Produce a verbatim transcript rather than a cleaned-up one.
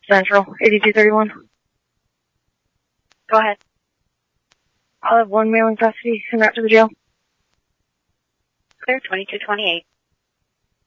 Central, eighty-two thirty-one. Go ahead. I'll have one male in custody and wrapped to the jail. Clear, twenty-two twenty-eight.